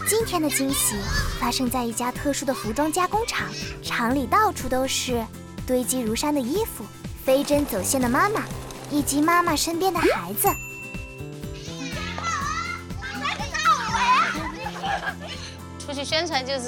今天的惊喜发生在一家特殊的服装加工厂，厂里到处都是堆积如山的衣服、飞针走线的妈妈，以及妈妈身边的孩子。 出去宣传就是